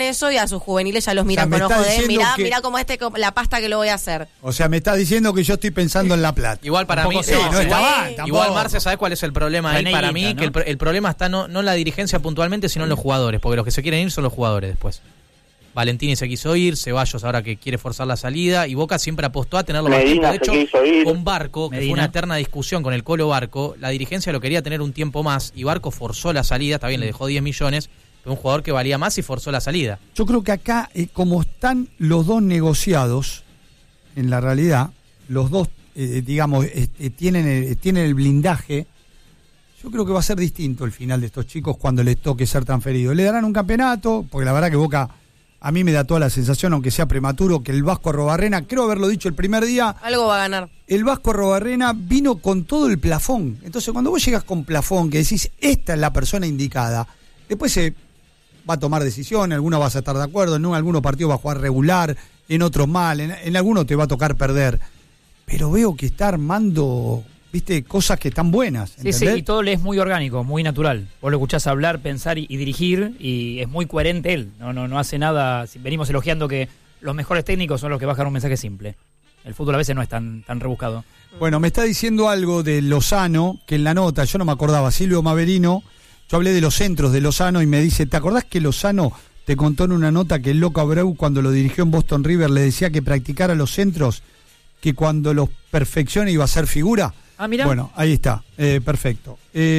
eso y a sus juveniles ya los miran con ojos de mirá cómo la pasta que lo voy a hacer. O sea, me estás diciendo que yo estoy pensando en La Plata. Igual para mí, no está mal, igual Marce, ¿sabés cuál es el problema ahí para mí? Que el problema está no en la dirigencia puntualmente, sino en los jugadores, porque los que se quieren ir son los jugadores después. Valentini se quiso ir, Ceballos ahora que quiere forzar la salida, y Boca siempre apostó a tenerlo más tiempo. De hecho, con Barco, que fue una eterna discusión con el Colo Barco, la dirigencia lo quería tener un tiempo más, y Barco forzó la salida, está bien, le dejó 10 millones, pero un jugador que valía más y forzó la salida. Yo creo que acá, como están los dos negociados, en la realidad, los dos, tienen el blindaje. Yo creo que va a ser distinto el final de estos chicos cuando les toque ser transferidos. Le darán un campeonato, porque la verdad que Boca, a mí me da toda la sensación, aunque sea prematuro, que el Vasco Arrobarrena, creo haberlo dicho el primer día, algo va a ganar. El Vasco Arrobarrena vino con todo el plafón. Entonces, cuando vos llegas con plafón, que decís, esta es la persona indicada, después se va a tomar decisiones, algunos vas a estar de acuerdo, en algunos partidos va a jugar regular, en otros mal, en algunos te va a tocar perder. Pero veo que está armando, viste, cosas que están buenas. ¿Entendés? Sí, y todo le es muy orgánico, muy natural. Vos lo escuchás hablar, pensar y dirigir, y es muy coherente él. No hace nada. Venimos elogiando que los mejores técnicos son los que bajan un mensaje simple. El fútbol a veces no es tan rebuscado. Bueno, me está diciendo algo de Lozano, que en la nota, yo no me acordaba, Silvio Maverino, yo hablé de los centros de Lozano y me dice, ¿te acordás que Lozano te contó en una nota que el Loco Abreu, cuando lo dirigió en Boston River, le decía que practicara los centros, que cuando los perfeccione iba a ser figura? Ah, mirá. Bueno, ahí está, perfecto.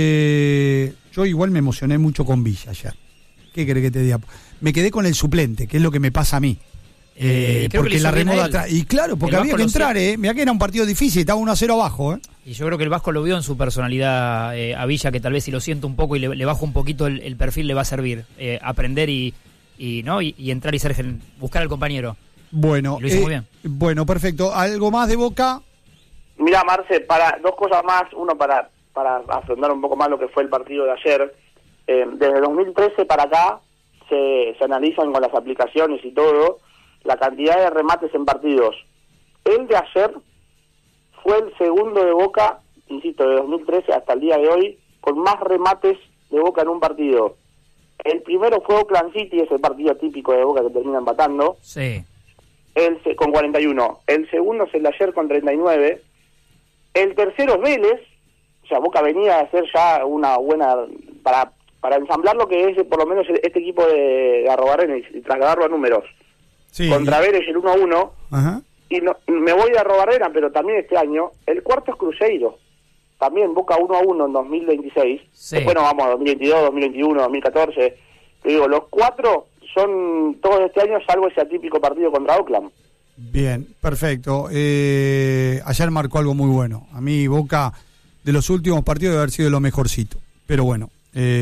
Yo igual me emocioné mucho con Villa ayer. ¿Qué querés que te diga? Me quedé con el suplente, que es lo que me pasa a mí. Porque la remoda atrás. Y claro, porque había que entrar, mirá que era un partido difícil, estaba 1-0 abajo. Y yo creo que el Vasco lo vio en su personalidad a Villa, que tal vez si lo siento un poco y le bajo un poquito el perfil le va a servir. Aprender y entrar y buscar al compañero. Bueno, lo hizo muy bien. Bueno, perfecto. ¿Algo más de Boca? Mirá, Marce, dos cosas más. Uno, para afrontar un poco más lo que fue el partido de ayer. Desde 2013 para acá se analizan con las aplicaciones y todo la cantidad de remates en partidos. El de ayer fue el segundo de Boca, insisto, de 2013 hasta el día de hoy, con más remates de Boca en un partido. El primero fue Oakland City, ese partido típico de Boca que termina empatando. Sí. Con 41. El segundo es el de ayer con 39. El tercero es Vélez. O sea, Boca venía a hacer ya una buena... Para ensamblar lo que es por lo menos este equipo de Arrobarrena y trasladarlo a números. Sí. Contra Vélez el 1-1. Ajá. Y me voy de Arrobarrena, pero también este año. El cuarto es Cruzeiro. También Boca 1-1 en 2026. Sí. Después nos vamos a 2022, 2021, 2014. Te digo, los cuatro son todos este año, salvo ese atípico partido contra Oakland. Bien, perfecto. Ayer marcó algo muy bueno. A mí Boca, de los últimos partidos, debe haber sido lo mejorcito. Pero bueno,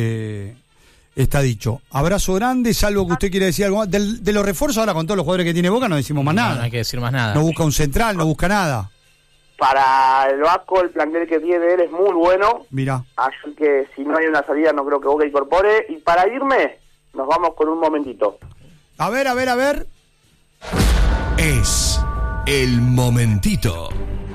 está dicho. Abrazo grande, salvo que usted quiera decir algo más. De los refuerzos ahora con todos los jugadores que tiene Boca no decimos más nada. No hay que decir más nada. No busca un central, no busca nada. Para el Vasco, el plantel que tiene él es muy bueno. Mirá. Así que si no hay una salida, no creo que Boca incorpore. Y para irme, nos vamos con un momentito. A ver. Es el momentito.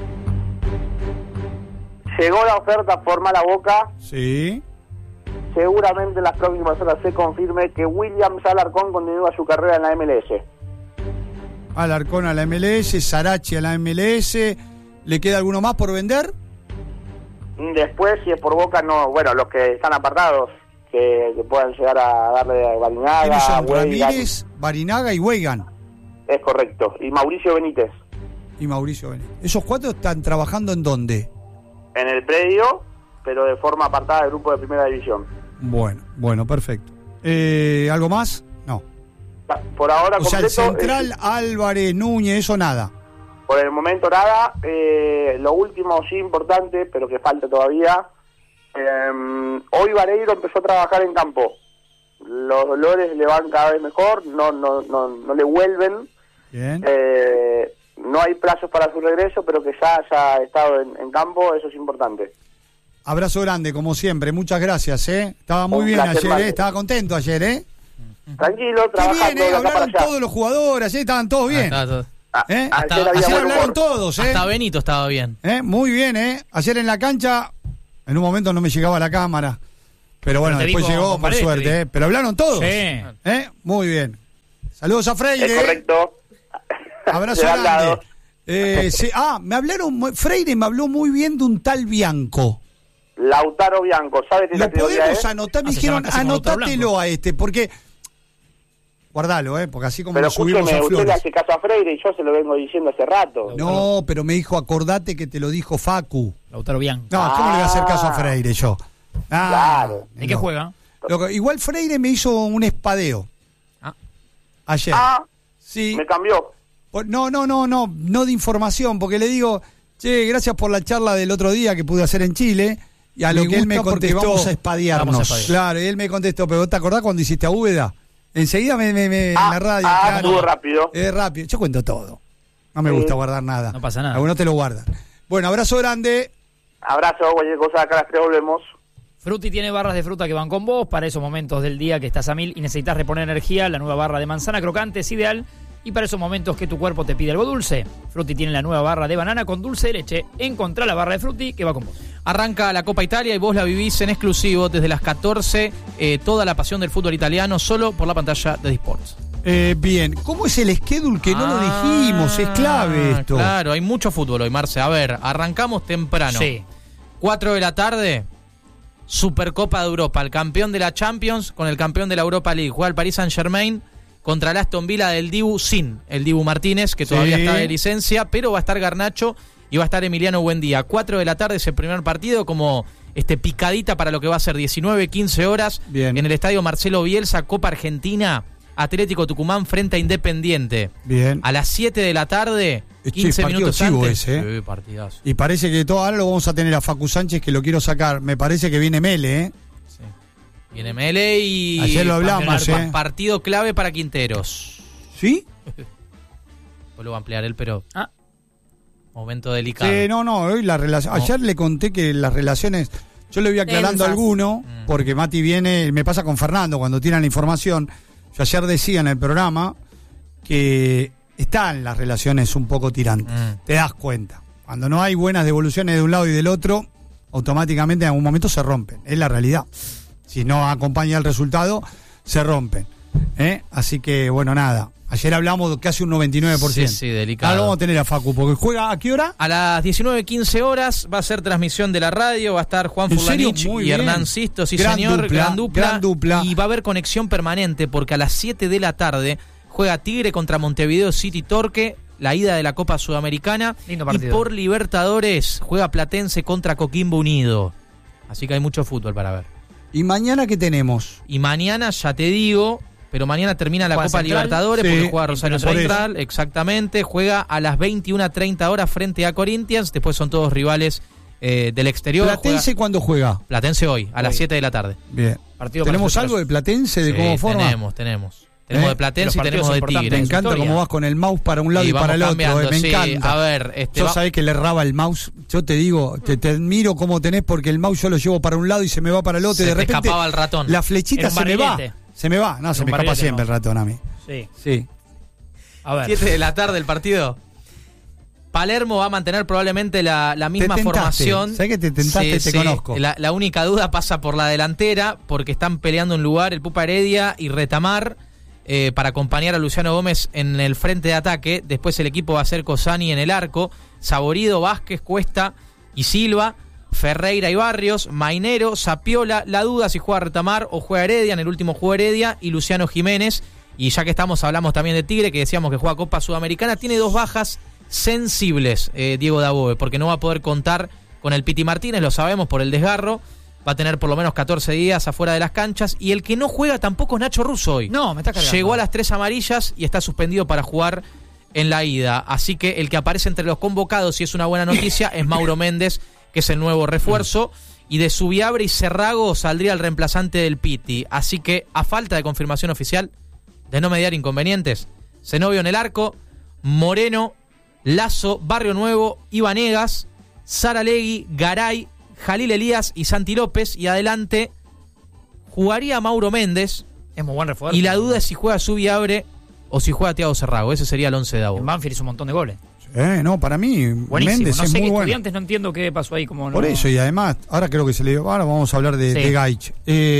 Llegó la oferta formal a Boca. Sí. Seguramente en las próximas horas se confirme que William Alarcón continúa su carrera en la MLS. Alarcón a la MLS, Sarachi a la MLS. ¿Le queda alguno más por vender? Después, si es por Boca, no. Bueno, los que están apartados, que puedan llegar a darle a Barinaga. ¿Quiénes son? Ramírez, Barinaga y Weigan. Es correcto. Y Mauricio Benítez. ¿Esos cuatro están trabajando en dónde? En el predio, pero de forma apartada del grupo de primera división. Bueno, perfecto. ¿Algo más? No. Por ahora, o sea, el central, Álvarez, Núñez, eso nada. Por el momento nada. Lo último sí importante, pero que falta todavía. Hoy Vareiro empezó a trabajar en campo. Los dolores le van cada vez mejor, no le vuelven. Bien. No hay plazos para su regreso, pero que ya haya estado en campo, eso es importante. Abrazo grande, como siempre, muchas gracias, Estaba muy bien ayer, estaba contento ayer, Tranquilo, trabajando. Qué bien, hablaron todos los jugadores, ayer estaban todos bien. Ayer hablaron todos, Hasta Benito estaba bien. Muy bien, Ayer en la cancha, en un momento no me llegaba la cámara, pero bueno, después llegó, por suerte, pero hablaron todos. Sí. Muy bien. Saludos a Freire. Es correcto. Abrazo grande. Sí. Freire me habló muy bien de un tal Bianco. Lautaro Bianco, ¿sabes qué lo podemos anotar? Me dijeron, anótatelo a porque... Guardalo, porque así como pero lo subimos a Flores. Usted le hace caso a Freire y yo se lo vengo diciendo hace rato. No, pero me dijo, acordate que te lo dijo Facu. Lautaro Bianco. No, ¿cómo le voy a hacer caso a Freire yo? Claro. ¿En qué juega? Igual Freire me hizo un espadeo. Ayer. Sí. Me cambió. No de información, porque le digo, che, gracias por la charla del otro día que pude hacer en Chile. Y a lo que él me contestó, vamos a espadearnos. Claro, y él me contestó, pero ¿te acordás cuando hiciste a Úbeda? Enseguida en la radio. Claro. Estuvo rápido. Rápido. Yo cuento todo. No me gusta guardar nada. No pasa nada. Algunos te lo guardan. Bueno, abrazo grande. Abrazo, cualquier cosa, acá a las 3 volvemos. Frutti tiene barras de fruta que van con vos para esos momentos del día que estás a 1000 y necesitas reponer energía. La nueva barra de manzana crocante es ideal. Y para esos momentos que tu cuerpo te pide algo dulce, Frutti tiene la nueva barra de banana con dulce de leche. Encontrá la barra de Frutti que va con vos. Arranca la Copa Italia y vos la vivís en exclusivo desde las 14. Toda la pasión del fútbol italiano solo por la pantalla de Disports. Bien, ¿cómo es el schedule que no lo dijimos? Es clave esto. Claro, hay mucho fútbol hoy, Marce. A ver, arrancamos temprano. Sí. 4 de la tarde, Supercopa de Europa. El campeón de la Champions con el campeón de la Europa League. Juega el Paris Saint-Germain contra el Aston Villa del Dibu sin el Dibu Martínez, que todavía está de licencia, pero va a estar Garnacho y va a estar Emiliano Buendía. 4 de la tarde es el primer partido, como picadita para lo que va a ser 19-15 horas. Bien. En el estadio Marcelo Bielsa, Copa Argentina, Atlético Tucumán frente a Independiente. Bien. A las 7 de la tarde, 15 minutos antes. Partidazo. Y parece que ahora lo vamos a tener a Facu Sánchez, que lo quiero sacar. Me parece que viene Mele, Sí. Viene Mele y... Ayer lo hablamos, partido clave para Quinteros. ¿Sí? Pues lo va a ampliar él, pero... Momento delicado. Sí, hoy la relación... Ayer le conté que las relaciones... Yo le voy aclarando alguno, porque Mati viene... Me pasa con Fernando, cuando tiran la información. Yo ayer decía en el programa que están las relaciones un poco tirantes. Te das cuenta. Cuando no hay buenas devoluciones de un lado y del otro, automáticamente en algún momento se rompen. Es la realidad. Si no acompaña el resultado, se rompen. Así que, bueno, nada. Ayer hablamos de casi un 99%. Sí, delicado. Ahora vamos a tener a Facu, porque juega ¿a qué hora? A las 19:15 horas va a ser transmisión de la radio, va a estar Juan Furlanich y Hernán Sisto, gran dupla. Y va a haber conexión permanente, porque a las 7 de la tarde juega Tigre contra Montevideo City Torque, la ida de la Copa Sudamericana. Lindo partido. Y por Libertadores juega Platense contra Coquimbo Unido. Así que hay mucho fútbol para ver. ¿Y mañana qué tenemos? Y mañana, ya te digo, pero mañana termina la Copa Central, Libertadores, porque juega Rosario Central, exactamente, juega a las 21:30 horas frente a Corinthians, después son todos rivales del exterior. ¿Platense cuándo juega? Platense hoy, a las 7 de la tarde. Bien. ¿Tenemos algo de Platense, de cómo forma? Tenemos de Platense y tenemos de Tigre. Me encanta cómo vas con el mouse para un lado y para el otro, me encanta. A ver, yo sabés que le erraba el mouse, yo te digo, te admiro cómo tenés, porque el mouse yo lo llevo para un lado y se me va para el otro, y de repente escapaba el ratón. La flechita se me va, se me escapa siempre el ratón a mí. Sí. A ver. 7 de la tarde el partido. Palermo va a mantener probablemente la misma formación. ¿Sabés que te tentaste? Te conozco. La única duda pasa por la delantera, porque están peleando un lugar el Pupa Heredia y Retamar, para acompañar a Luciano Gómez en el frente de ataque. Después el equipo va a ser Cosani en el arco, Saborido, Vázquez, Cuesta y Silva, Ferreira y Barrios, Mainero, Sapiola. La duda si juega Retamar o juega Heredia. En el último jugó Heredia y Luciano Jiménez. Y ya que hablamos también de Tigre, que decíamos que juega Copa Sudamericana. Tiene 2 bajas sensibles, Diego Dabove, porque no va a poder contar con el Piti Martínez, lo sabemos, por el desgarro. Va a tener por lo menos 14 días afuera de las canchas. Y el que no juega tampoco es Nacho Russo hoy. No, me está cargando. Llegó a las 3 amarillas y está suspendido para jugar en la ida. Así que el que aparece entre los convocados, y es una buena noticia, es Mauro Méndez, que es el nuevo refuerzo. Y de Subiabre y Cerrago saldría el reemplazante del Piti. Así que, a falta de confirmación oficial, de no mediar inconvenientes, Zenobio en el arco, Moreno, Lazo, Barrio Nuevo, Ibanegas, Saralegui, Garay, Jalil Elías y Santi López. Y adelante jugaría Mauro Méndez. Es muy buen refuerzo. Y la duda es si juega Subiabre o si juega Thiago Cerrago. Ese sería el 11 de Davo. En Banfield hizo un montón de goles. No, para mí, buenísimo. Méndez no es sé muy qué bueno. Estudiantes no entiendo qué pasó ahí. Como Por eso, y además, ahora creo que ahora vamos a hablar de Gaich.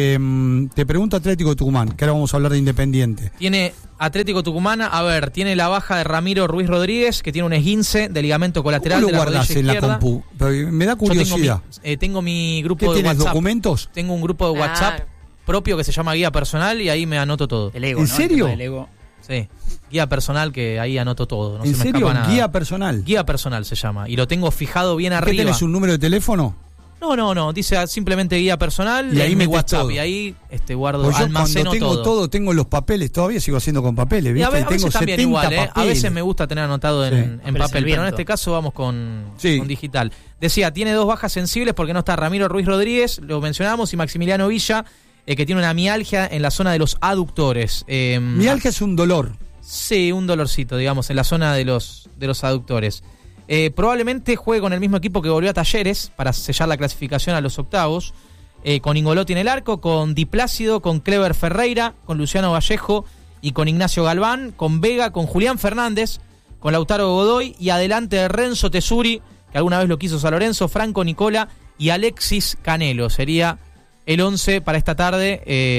Te pregunto Atlético de Tucumán, que ahora vamos a hablar de Independiente. Tiene Atlético Tucumán, tiene la baja de Ramiro Ruiz Rodríguez, que tiene un esguince de ligamento colateral. ¿Cómo lo de la guardás en la compu? Me da curiosidad. Tengo mi grupo de ¿Tienes WhatsApp. ¿Documentos? Tengo un grupo de WhatsApp propio que se llama Guía Personal y ahí me anoto todo. El ego, ¿En ¿no? serio? El ego. Sí, Guía Personal, que ahí anoto todo. No ¿En se me serio? escapa nada. Guía Personal. Guía Personal se llama. Y lo tengo fijado bien ¿Qué arriba. tenés, un número de teléfono? No, dice simplemente Guía Personal y ahí mi metés WhatsApp todo. Y ahí guardo, Pues yo almaceno cuando tengo todo, tengo los papeles, todavía sigo haciendo con papeles, ¿viste? Y a veces tengo también 70 igual, papeles. A veces me gusta tener anotado en papel, pero en este caso vamos con digital. Decía, tiene 2 bajas sensibles porque no está Ramiro Ruiz Rodríguez, lo mencionamos, y Maximiliano Villa, que tiene una mialgia en la zona de los aductores. Mialgia es un dolor. Sí, un dolorcito, digamos, en la zona de los aductores. Probablemente juegue con el mismo equipo que volvió a Talleres para sellar la clasificación a los octavos. Con Ingolotti en el arco, con Di Plácido, con Clever Ferreira, con Luciano Vallejo y con Ignacio Galván, con Vega, con Julián Fernández, con Lautaro Godoy y adelante de Renzo Tesuri, que alguna vez lo quiso San Lorenzo, Franco Nicola y Alexis Canelo. Sería el 11 para esta tarde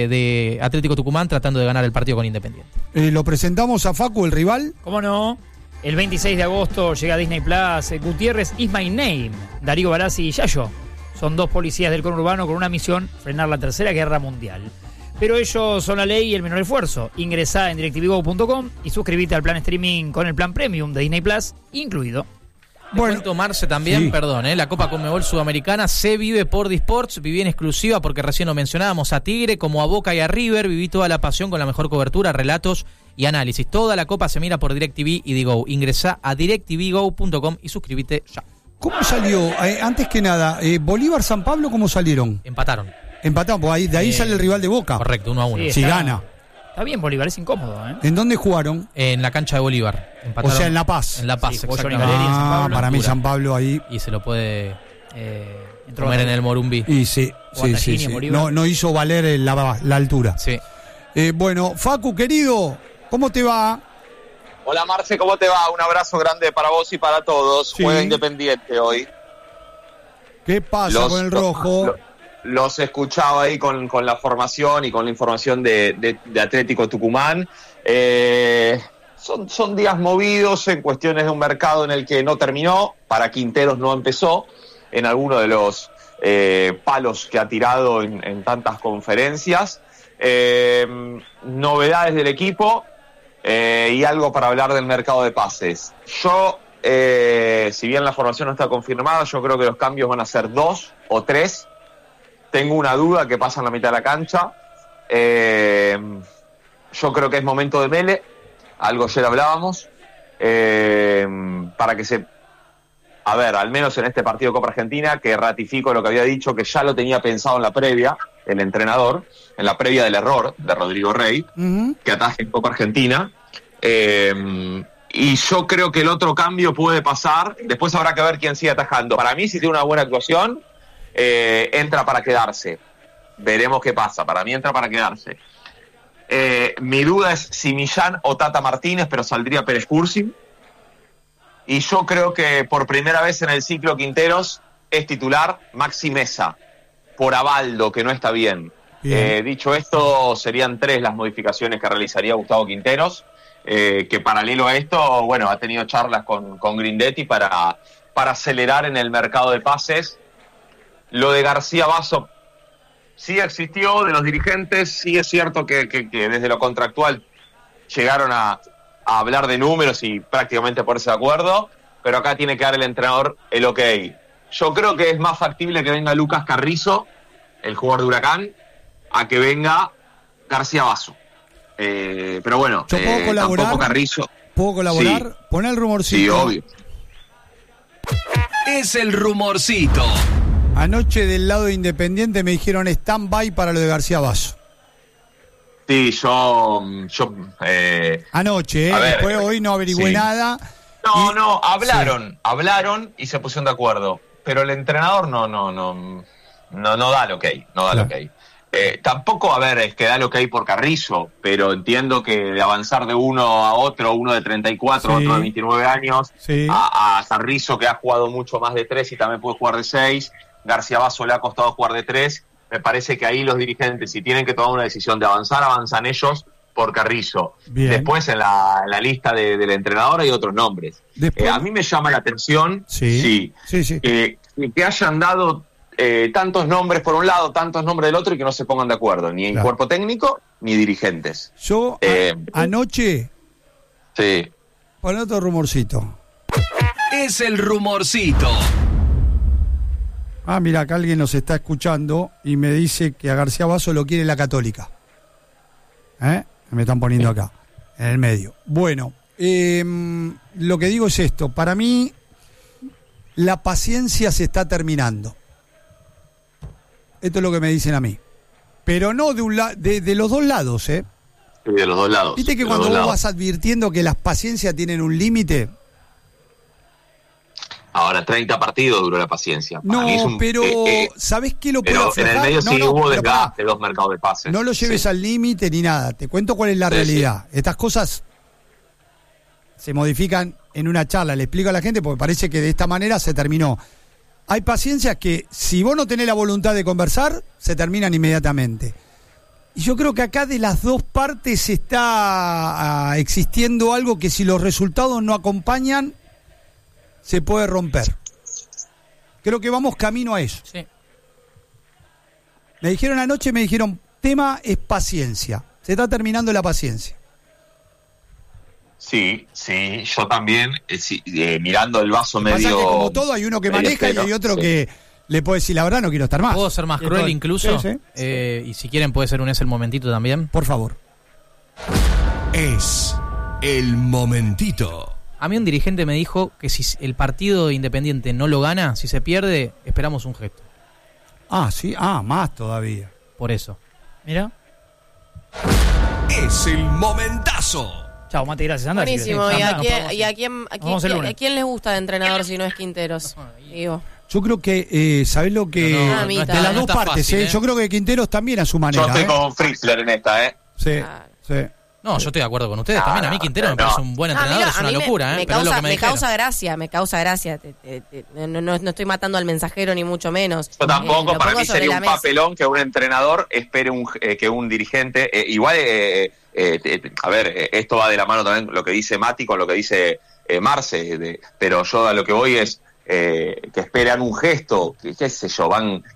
de Atlético Tucumán tratando de ganar el partido con Independiente. ¿Lo presentamos a Facu, el rival? ¿Cómo no? El 26 de agosto llega a Disney Plus Gutiérrez Is My Name, Darío Barassi y Yayo. Son 2 policías del conurbano con una misión: frenar la Tercera Guerra Mundial. Pero ellos son la ley y el menor esfuerzo. Ingresá en DirecTVGo.com y suscríbete al plan streaming con el plan premium de Disney Plus incluido. Bueno, tomarse también, la Copa Conmebol Sudamericana se vive por Disports, viví en exclusiva porque recién lo mencionábamos a Tigre, como a Boca y a River, viví toda la pasión con la mejor cobertura, relatos y análisis. Toda la Copa se mira por DirecTV y Digo. Ingresá a DirecTVGo.com y suscríbete ya. ¿Cómo salió? Antes que nada, Bolívar-San Pablo, ¿cómo salieron? Empataron, pues de ahí sale el rival de Boca. Correcto, 1-1. Si gana. Está bien Bolívar, es incómodo, ¿eh? ¿En dónde jugaron? En la cancha de Bolívar. Empataron. O sea, en La Paz. En La Paz, sí, exactamente. Para mí San Pablo ahí. Y se lo puede comer en el Morumbi. Y sí. No hizo valer la altura. Sí. Bueno, Facu, querido, ¿cómo te va? Hola Marce, ¿cómo te va? Un abrazo grande para vos y para todos. Sí. Juega Independiente hoy. ¿Qué pasa con el rojo? Los escuchaba ahí con la formación y con la información de Atlético Tucumán. Son días movidos en cuestiones de un mercado en el que no terminó. Para Quinteros no empezó en alguno de los palos que ha tirado en tantas conferencias. Novedades del equipo y algo para hablar del mercado de pases. Yo, si bien la formación no está confirmada, yo creo que los cambios van a ser 2 o 3. Tengo una duda que pasa en la mitad de la cancha. Yo creo que es momento de Mele, algo ayer hablábamos, para que al menos en este partido de Copa Argentina, que ratifico lo que había dicho, que ya lo tenía pensado en la previa, el entrenador, en la previa del error de Rodrigo Rey, que ataje en Copa Argentina. Y yo creo que el otro cambio puede pasar, después habrá que ver quién sigue atajando. Para mí, si tiene una buena actuación, entra para quedarse. Veremos qué pasa. Para mí entra para quedarse. Mi duda es si Millán o Tata Martínez, pero saldría Pérez Cursi. Y yo creo que por primera vez en el ciclo Quinteros es titular Maxi Mesa, por Abaldo, que no está bien. Dicho esto, serían 3 las modificaciones que realizaría Gustavo Quinteros, que paralelo a esto, ha tenido charlas con Grindetti para acelerar en el mercado de pases. Lo de García Basso sí existió de los dirigentes, sí es cierto que desde lo contractual llegaron a hablar de números y prácticamente ponerse de acuerdo, pero acá tiene que dar el entrenador el ok. Yo creo que es más factible que venga Lucas Carrizo, el jugador de Huracán, a que venga García Basso. Pero bueno, ¿yo puedo colaborar? Tampoco Carrizo. ¿Puedo colaborar? Sí. Pon el rumorcito. Sí, obvio. Es el rumorcito. Anoche del lado de Independiente me dijeron stand-by para lo de García Basso. Sí, yo anoche, después hoy no averigüé nada. No, hablaron y se pusieron de acuerdo. Pero el entrenador no da lo que hay, Tampoco, a ver, es que da lo que hay por Carrizo, pero entiendo que de avanzar de uno a otro, uno de 34, otro de 29 años, a Carrizo, que ha jugado mucho más de 3 y también puede jugar de 6, García Basso le ha costado jugar de 3, me parece que ahí los dirigentes, si tienen que tomar una decisión de avanzar, avanzan ellos por Carrizo. Bien. Después en la lista del entrenador hay otros nombres. A mí me llama la atención que hayan dado tantos nombres por un lado, tantos nombres del otro y que no se pongan de acuerdo, ni en cuerpo técnico ni dirigentes. Yo anoche pon otro rumorcito. Es el rumorcito. Mira, acá alguien nos está escuchando y me dice que a García Basso lo quiere la Católica. Me están poniendo acá, en el medio. Bueno, lo que digo es esto. Para mí, la paciencia se está terminando. Esto es lo que me dicen a mí. Pero no de los dos lados, ¿eh? Sí, de los dos lados. ¿Viste que cuando vos vas advirtiendo que las paciencias tienen un límite? Ahora, 30 partidos duró la paciencia. No, pero ¿sabés qué lo puedo aflojar? En el medio sí hubo desgaste de 2 mercados de pases. No lo lleves al límite ni nada. Te cuento cuál es la realidad. Estas cosas se modifican en una charla. Le explico a la gente porque parece que de esta manera se terminó. Hay paciencias que, si vos no tenés la voluntad de conversar, se terminan inmediatamente. Y yo creo que acá de las dos partes está existiendo algo que si los resultados no acompañan, se puede romper. Creo que vamos camino a eso. Sí. Me dijeron anoche, tema es paciencia. Se está terminando la paciencia. Sí, yo también, mirando el vaso medio... Pasa que como todo hay uno que maneja y hay otro que le puede decir la verdad, no quiero estar más. ¿Puedo ser más cruel incluso? Sí. Y si quieren puede ser el momentito también. Por favor. Es el momentito. A mí un dirigente me dijo que si el partido Independiente no lo gana, si se pierde, esperamos un gesto. Sí, más todavía. Por eso. Mira. Es el momentazo. Chao, Mati, gracias. Anda, buenísimo. ¿Y a quién les gusta de entrenador si no es Quinteros? Digo. Yo creo que, ¿sabés lo que...? De las dos partes, fácil, Yo creo que Quinteros también a su manera. Yo estoy con Fritzler en esta, Sí. No, yo estoy de acuerdo con ustedes. También a mí Quintero me parece un buen entrenador, es una locura, me causa gracia. No estoy matando al mensajero ni mucho menos. Yo tampoco, para mí sería un papelón que un entrenador espere que un dirigente, igual, a ver, esto va de la mano también lo que dice Mati con lo que dice Marce, pero yo a lo que voy es que esperan un gesto, qué sé yo, van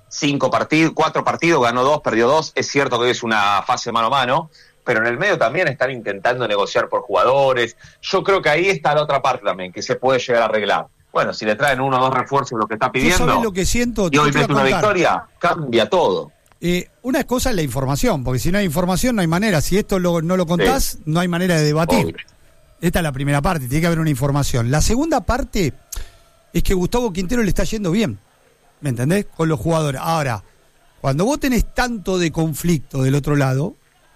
4 partidos, ganó 2, perdió 2, es cierto que es una fase mano a mano, pero en el medio también están intentando negociar por jugadores. Yo creo que ahí está la otra parte también, que se puede llegar a arreglar. Bueno, si le traen 1 o 2 refuerzos lo que está pidiendo, ¿sabes lo que siento? Y hoy mete una victoria, cambia todo. Una cosa es la información, porque si no hay información no hay manera. Si esto no lo contás, no hay manera de debatir. Obvio. Esta es la primera parte, tiene que haber una información. La segunda parte es que Gustavo Quintero le está yendo bien, ¿me entendés? Con los jugadores. Ahora, cuando vos tenés tanto de conflicto del otro lado,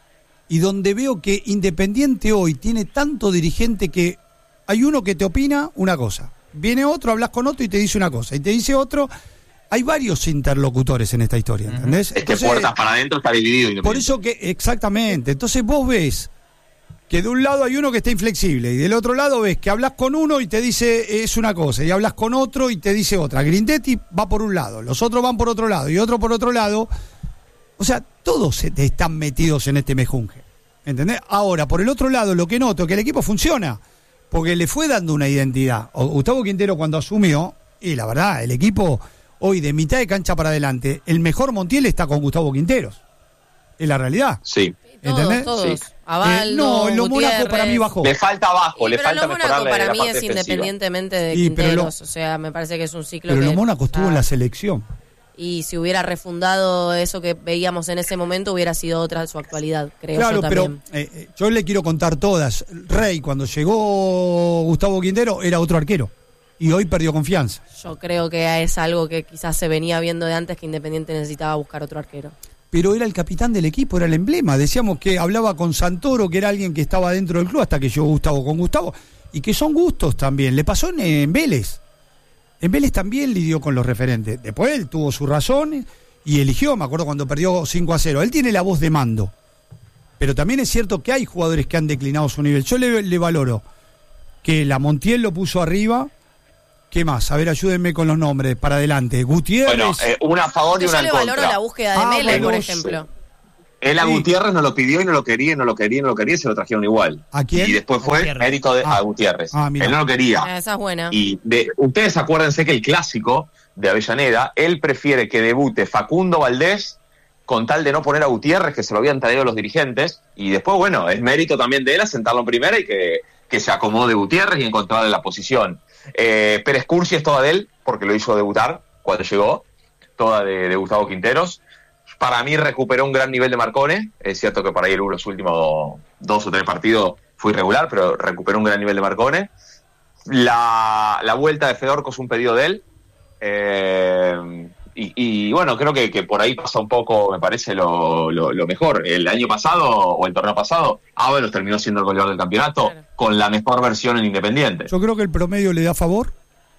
y donde veo que Independiente hoy tiene tanto dirigente que hay uno que te opina una cosa, viene otro, hablas con otro y te dice una cosa, y te dice otro. Hay varios interlocutores en esta historia, ¿entendés? Es que puertas para adentro está dividido. Por eso que, exactamente, entonces vos ves que de un lado hay uno que está inflexible y del otro lado ves que hablas con uno y te dice es una cosa, y hablas con otro y te dice otra. Grindetti va por un lado, los otros van por otro lado y otro por otro lado. O sea, todos están metidos en este mejunje, ¿entendés? Ahora, por el otro lado, lo que noto es que el equipo funciona, porque le fue dando una identidad. Gustavo Quintero cuando asumió, y la verdad, el equipo hoy de mitad de cancha para adelante, el mejor Montiel está con Gustavo Quinteros. Es la realidad. Sí. ¿Entendés? Todos. Sí. Avaldo, lo Mónaco para mí bajó. Le falta abajo, le falta mejorarle la parte defensiva. para mí es independientemente de Quinteros, o sea, me parece que es un ciclo pero que... Pero Mónaco estuvo en la selección. Y si hubiera refundado eso que veíamos en ese momento, hubiera sido otra su actualidad, creo claro, yo también. Pero yo le quiero contar todas. Rey, cuando llegó Gustavo Quintero, era otro arquero. Y hoy perdió confianza. Yo creo que es algo que quizás se venía viendo de antes, que Independiente necesitaba buscar otro arquero. Pero era el capitán del equipo, era el emblema. Decíamos que hablaba con Santoro, que era alguien que estaba dentro del club, hasta que llegó Gustavo con Gustavo. Y que son gustos también. Le pasó en Vélez. En Vélez también lidió con los referentes. Después él tuvo su razón y eligió, me acuerdo cuando perdió 5-0. Él tiene la voz de mando. Pero también es cierto que hay jugadores que han declinado su nivel. Yo le valoro que la Montiel lo puso arriba. ¿Qué más? A ver, ayúdenme con los nombres para adelante. Gutiérrez. Bueno, una a favor y una en contra. Yo le valoro la búsqueda de Mele, bueno, por ejemplo. Él a Gutiérrez no lo pidió y no lo quería, y se lo trajeron igual. ¿A quién? Y después fue mérito de a Gutiérrez. Él no lo quería. Esa es buena. Y ustedes acuérdense que el clásico de Avellaneda, él prefiere que debute Facundo Valdés con tal de no poner a Gutiérrez, que se lo habían traído los dirigentes, y después, bueno, es mérito también de él asentarlo en primera y que se acomode Gutiérrez y encontrarle la posición. Pérez Cursi es toda de él, porque lo hizo debutar cuando llegó, toda de Gustavo Quinteros. Para mí recuperó un gran nivel de Marcone, es cierto que por ahí los últimos 2 o 3 partidos fue irregular, pero recuperó un gran nivel de Marcone. La vuelta de Fedorco es un pedido de él, y bueno, creo que por ahí pasa un poco, me parece, lo mejor. El año pasado, o el torneo pasado, Ábalos terminó siendo el goleador del campeonato, claro, con la mejor versión en Independiente. Yo creo que el promedio le da favor.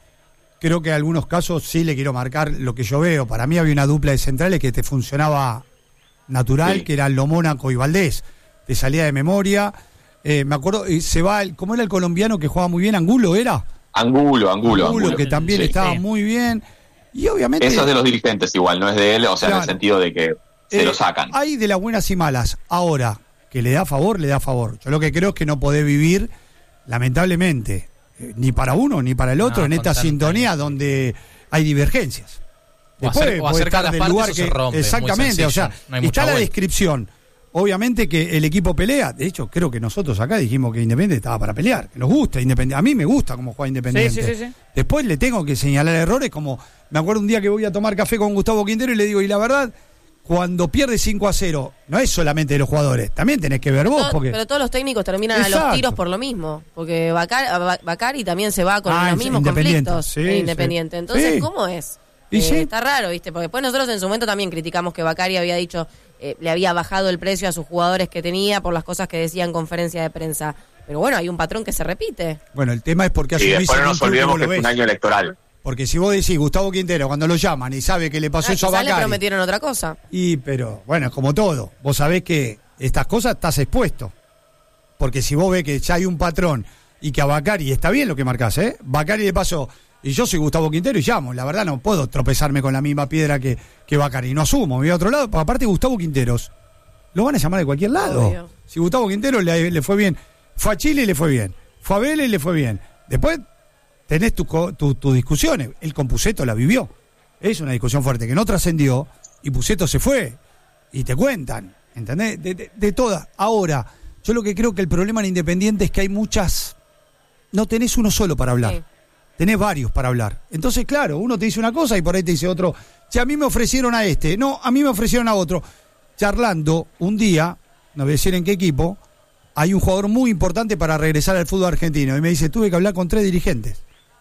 Creo que en algunos casos sí le quiero marcar lo que yo veo. Para mí había una dupla de centrales que te funcionaba natural, sí, que era Lo Mónaco y Valdés. Te salía de memoria. Me acuerdo, ¿cómo era el colombiano que jugaba muy bien? ¿Angulo era? Angulo, que también estaba muy bien. Y obviamente... Eso es de los dirigentes igual, no es de él, o sea, claro, en el sentido de que se lo sacan. Hay de las buenas y malas. Ahora, que le da favor, le da favor. Yo lo que creo es que no podés vivir, lamentablemente, ni para uno ni para el otro, en esta sintonía donde hay divergencias. Después o acercar las partes lugar se rompe. Exactamente, o sea, no hay está la vuelta. Descripción. Obviamente que el equipo pelea. De hecho, creo que nosotros acá dijimos que Independiente estaba para pelear, que nos gusta Independiente. A mí me gusta cómo juega Independiente. Sí. Después le tengo que señalar errores, como me acuerdo un día que voy a tomar café con Gustavo Quintero y le digo, y la verdad, cuando pierde 5-0, no es solamente de los jugadores, también tenés que ver vos. Pero todos los técnicos terminan a los tiros por lo mismo, porque Bacari también se va con los mismos conflictos en Independiente. Entonces, ¿cómo es? Está raro, ¿viste? Porque después nosotros en su momento también criticamos que Bacari había dicho, le había bajado el precio a sus jugadores que tenía por las cosas que decía en conferencia de prensa. Pero bueno, hay un patrón que se repite. Bueno, el tema es porque y después no nos olvidemos que es un año electoral. Porque si vos decís Gustavo Quintero, cuando lo llaman y sabe que le pasó eso a Bacari, le prometieron otra cosa. Pero bueno, es como todo. Vos sabés que estas cosas estás expuesto. Porque si vos ves que ya hay un patrón y que a Bacari, está bien lo que marcás, Bacari le pasó, y yo soy Gustavo Quintero y llamo. La verdad no puedo tropezarme con la misma piedra que Bacari. No asumo, me voy a otro lado. Aparte Gustavo Quinteros, lo van a llamar de cualquier lado. Obvio. Si Gustavo Quintero le fue bien, fue a Chile y le fue bien, fue a Vélez y le fue bien. Después tenés tus discusiones. Él con Pusetto la vivió. Es una discusión fuerte que no trascendió y Pusetto se fue. Y te cuentan, ¿entendés? De todas. Ahora, yo lo que creo que el problema en Independiente es que hay muchas... No tenés uno solo para hablar. Sí. Tenés varios para hablar. Entonces, claro, uno te dice una cosa y por ahí te dice otro. Si a mí me ofrecieron a este, no, a mí me ofrecieron a otro. Charlando un día, no voy a decir en qué equipo, hay un jugador muy importante para regresar al fútbol argentino. Y me dice, tuve que hablar con 3 dirigentes.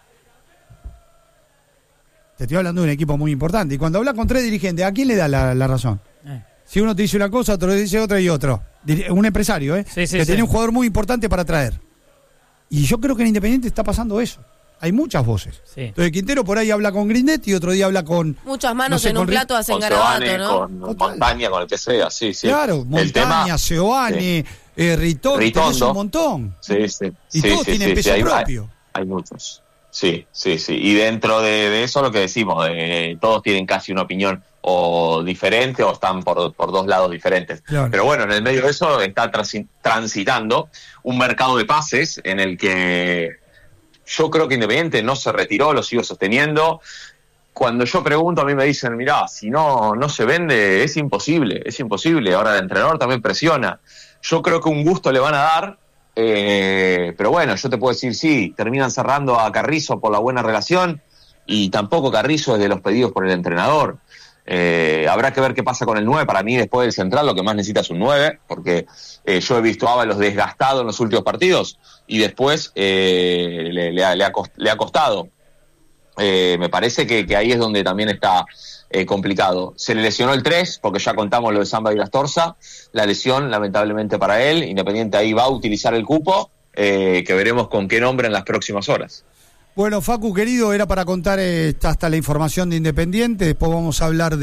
Te estoy hablando de un equipo muy importante. Y cuando hablas con 3 dirigentes, ¿a quién le da la razón? Si uno te dice una cosa, otro te dice otra y otro. Un empresario, que tiene un jugador muy importante para traer. Y yo creo que en Independiente está pasando eso. Hay muchas voces. Sí. Entonces Quintero por ahí habla con Grindetti y otro día habla con... Muchas manos en un plato hacen garabato, ¿no? Con Montaña, con el que sea, sí. Claro, Montaña, Seoane, Ritondo, tenés un montón. Sí. Y todos tienen peso propio. Hay muchos. Sí. Y dentro de eso lo que decimos, todos tienen casi una opinión o diferente o están por 2 lados diferentes. Claro. Pero bueno, en el medio de eso está transitando un mercado de pases en el que... Yo creo que Independiente no se retiró, lo sigo sosteniendo. Cuando yo pregunto, a mí me dicen, mirá, si no se vende, es imposible. Ahora el entrenador también presiona. Yo creo que un gusto le van a dar, pero bueno, yo te puedo decir, sí, terminan cerrando a Carrizo por la buena relación, y tampoco Carrizo es de los pedidos por el entrenador. Habrá que ver qué pasa con el 9. Para mí, después del central, lo que más necesita es un 9, porque yo he visto a Ábalos desgastado en los últimos partidos y después le ha costado. Me parece que ahí es donde también está complicado. Se le lesionó el 3, porque ya contamos lo de Samba y Astorza. La lesión, lamentablemente para él. Independiente ahí va a utilizar el cupo, que veremos con qué nombre en las próximas horas. Bueno, Facu, querido, era para contar hasta la información de Independiente. Después vamos a hablar de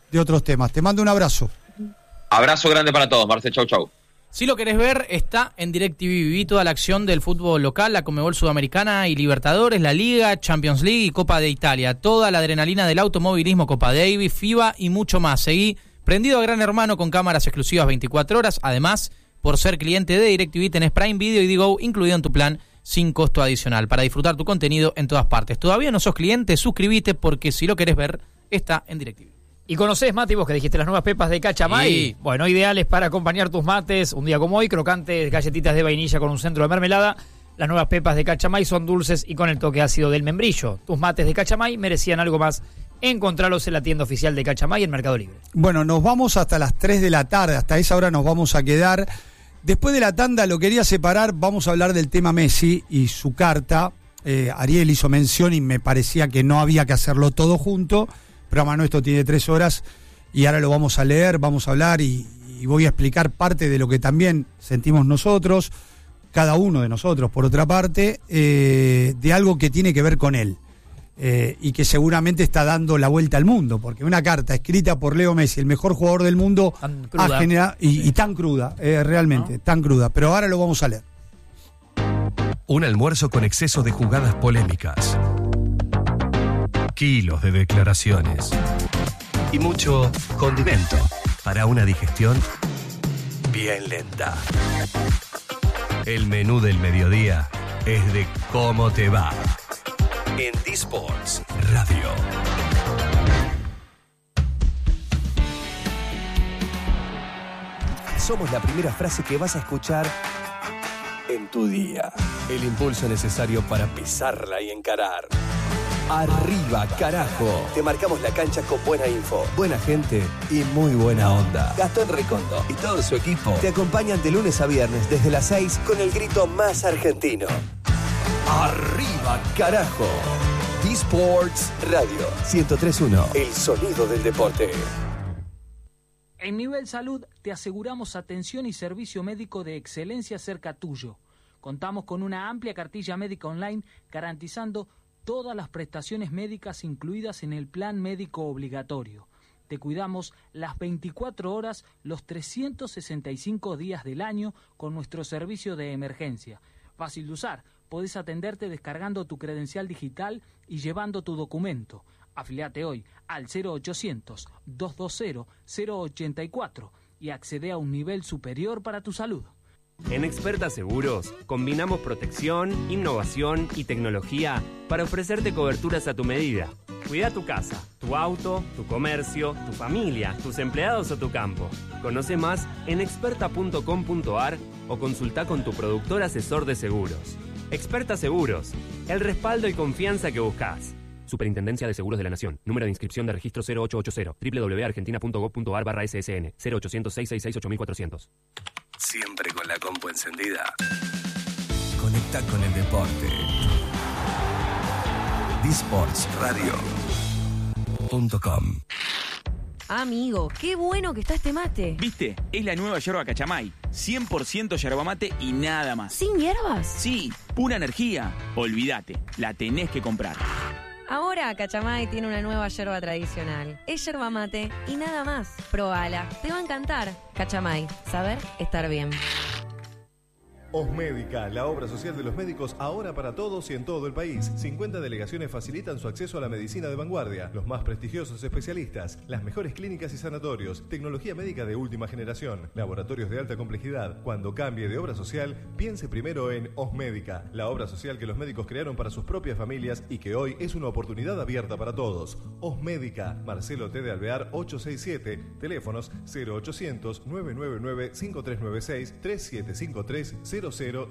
de otros temas. Te mando un abrazo. Abrazo grande para todos, Marce. Chau, chau. Si lo querés ver, está en DirecTV. Viví toda la acción del fútbol local, la Conmebol Sudamericana y Libertadores, la Liga, Champions League y Copa de Italia. Toda la adrenalina del automovilismo, Copa Davis, FIBA y mucho más. Seguí prendido a Gran Hermano con cámaras exclusivas 24 horas. Además, por ser cliente de DirecTV, tenés Prime Video y Digo incluido en tu plan sin costo adicional para disfrutar tu contenido en todas partes. ¿Todavía no sos cliente? Suscríbete porque si lo querés ver, está en DirecTV. ¿Y conocés, Mati, vos que dijiste las nuevas pepas de Cachamay? Sí. Bueno, ideales para acompañar tus mates un día como hoy, crocantes galletitas de vainilla con un centro de mermelada. Las nuevas pepas de Cachamay son dulces y con el toque ácido del membrillo. Tus mates de Cachamay merecían algo más. Encontralos en la tienda oficial de Cachamay en Mercado Libre. Bueno, nos vamos hasta las 3 de la tarde, hasta esa hora nos vamos a quedar. Después de la tanda lo quería separar, vamos a hablar del tema Messi y su carta. Ariel hizo mención y me parecía que no había que hacerlo todo junto. Pero Manu, esto tiene 3 horas y ahora lo vamos a leer, vamos a hablar y voy a explicar parte de lo que también sentimos nosotros, cada uno de nosotros por otra parte, de algo que tiene que ver con él y que seguramente está dando la vuelta al mundo, porque una carta escrita por Leo Messi, el mejor jugador del mundo, ha generado, y tan cruda, realmente, ¿no? Tan cruda, pero ahora lo vamos a leer. Un almuerzo con exceso de jugadas polémicas. Kilos de declaraciones y mucho condimento para una digestión bien lenta. El menú del mediodía es de cómo te va en D-Sports Radio. Somos la primera frase que vas a escuchar en tu día. El impulso necesario para pisarla y encarar. Arriba, carajo. Te marcamos la cancha con buena info, buena gente y muy buena onda. Gastón Recondo y todo su equipo te acompañan de lunes a viernes desde las 6 con el grito más argentino. Arriba, carajo. D-Sports Radio 103.1. El sonido del deporte. En Nivel Salud te aseguramos atención y servicio médico de excelencia cerca tuyo. Contamos con una amplia cartilla médica online garantizando todas las prestaciones médicas incluidas en el plan médico obligatorio. Te cuidamos las 24 horas, los 365 días del año con nuestro servicio de emergencia. Fácil de usar, podés atenderte descargando tu credencial digital y llevando tu documento. Afiliate hoy al 0800-220-084 y accede a un nivel superior para tu salud. En Experta Seguros, combinamos protección, innovación y tecnología para ofrecerte coberturas a tu medida. Cuida tu casa, tu auto, tu comercio, tu familia, tus empleados o tu campo. Conoce más en experta.com.ar o consulta con tu productor asesor de seguros. Experta Seguros, el respaldo y confianza que buscas. Superintendencia de Seguros de la Nación. Número de inscripción de registro 0880. www.argentina.gov.ar/SSN. 0800-666-8400. Siempre con la compu encendida. Conecta con el deporte. D-Sports Radio.com. Amigo, qué bueno que está este mate. ¿Viste? Es la nueva yerba Cachamay. 100% yerba mate y nada más. ¿Sin hierbas? Sí, pura energía. Olvídate, la tenés que comprar. Ahora Cachamay tiene una nueva yerba tradicional. Es yerba mate y nada más. Probala, te va a encantar. Cachamay, saber estar bien. Osmédica, la obra social de los médicos ahora para todos y en todo el país. 50 delegaciones facilitan su acceso a la medicina de vanguardia, los más prestigiosos especialistas, las mejores clínicas y sanatorios, tecnología médica de última generación, laboratorios de alta complejidad. Cuando cambie de obra social, piense primero en Osmédica, la obra social que los médicos crearon para sus propias familias y que hoy es una oportunidad abierta para todos. Osmédica, Marcelo T. de Alvear 867, teléfonos 0800-999-5396, 3753-000.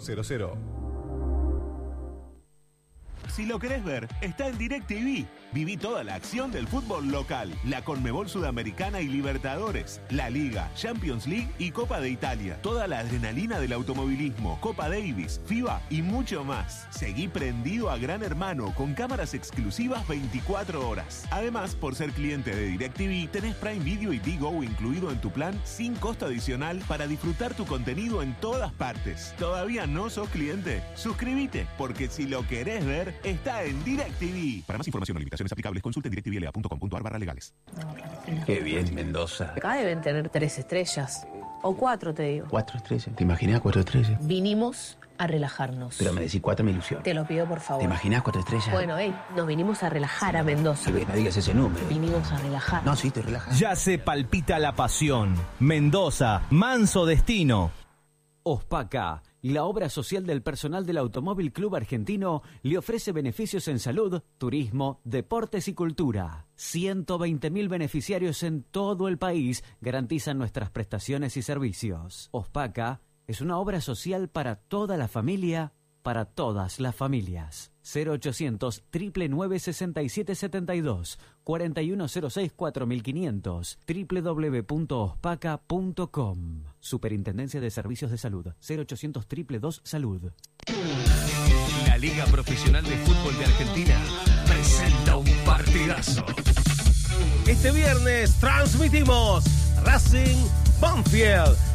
Si lo querés ver, está en DirecTV. Viví toda la acción del fútbol local, la Conmebol Sudamericana y Libertadores, la Liga, Champions League y Copa de Italia. Toda la adrenalina del automovilismo, Copa Davis, FIBA y mucho más. Seguí prendido a Gran Hermano con cámaras exclusivas 24 horas. Además, por ser cliente de DirecTV, tenés Prime Video y Digo incluido en tu plan sin costo adicional para disfrutar tu contenido en todas partes. ¿Todavía no sos cliente? Suscríbete, porque si lo querés ver, está en DirecTV. Para más información o limitaciones aplicables, consulte directvla.com.ar/legales. Qué bien, Mendoza. Acá deben tener 3 estrellas. O 4, te digo. 4 estrellas. ¿Te imaginas 4 estrellas? Vinimos a relajarnos. Pero me decís 4, me ilusión. Te lo pido, por favor. ¿Te imaginas 4 estrellas? Bueno, nos vinimos a relajar a Mendoza. No digas ese número. Vinimos a relajar. No, sí, te relajas. Ya se palpita la pasión. Mendoza, manso destino. Ospaca, la obra social del personal del Automóvil Club Argentino, le ofrece beneficios en salud, turismo, deportes y cultura. 120.000 beneficiarios en todo el país garantizan nuestras prestaciones y servicios. Ospaca es una obra social para toda la familia, para todas las familias. 0800 999 6772 4106 4500 www.ospaca.com. Superintendencia de Servicios de Salud. 0800 222 Salud. La Liga Profesional de Fútbol de Argentina presenta un partidazo. Este viernes transmitimos Racing Banfield.